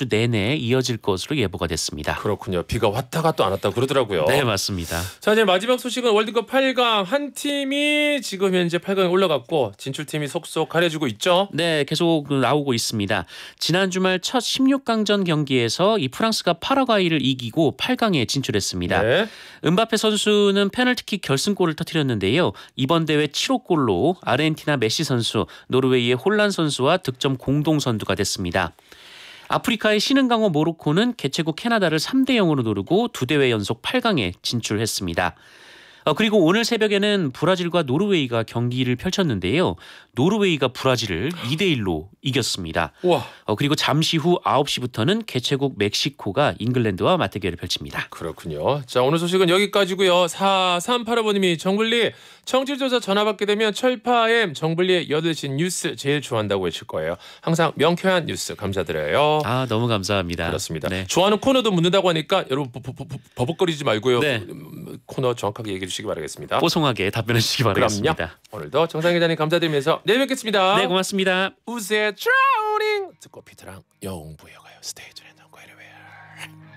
주 내내 이어질 것으로 예보가 됐습니다. 그렇군요. 비가 왔다가 또 안 왔다 그러더라고요. 네, 맞습니다. 자, 이제 마지막 소식은 월드컵 8강 한 팀이 지금 현재 8강에 올라갔고 진출팀이 속속 가려지고 있죠. 네, 계속 나오고 있습니다. 지난 주말 첫 16강전 경기에서 이 프랑스가 파라과이를 이기고 8강에 진출했습니다. 네. 은바페 선수는 페널티킥 결승골을 터뜨렸는데요. 이번 대회 7호 골로 아르헨티나 메시 선수, 노르웨이의 홀란 선수와 득점 공동 선두가 됐습니다. 아프리카의 신흥강호 모로코는 개최국 캐나다를 3대 0으로 누르고 두 대회 연속 8강에 진출했습니다. 그리고 오늘 새벽에는 브라질과 노르웨이가 경기를 펼쳤는데요. 노르웨이가 브라질을 2대 1로 이겼습니다. 우와. 그리고 잠시 후 9시부터는 개최국 멕시코가 잉글랜드와 맞대결을 펼칩니다. 그렇군요. 자, 오늘 소식은 여기까지고요. 4385번님이 정블리 청취조사 전화 받게 되면 철파엠 정블리의 8시 뉴스 제일 좋아한다고 외칠 거예요. 항상 명쾌한 뉴스 감사드려요. 아, 너무 감사합니다. 그렇습니다. 네. 좋아하는 코너도 묻는다고 하니까 여러분 버벅거리지 말고요. 네. 코너 정확하게 얘기해 주시기 바라겠습니다. 뽀송하게 답변해 주시기 바라겠습니다. 그럼요. 오늘도 정상 기자님 감사드리면서 내일 뵙겠습니다. 네, 고맙습니다. 우세 트라우닝 듣고 피트랑 영웅부여 가요. 스테이지 랜덤 웨리웨어.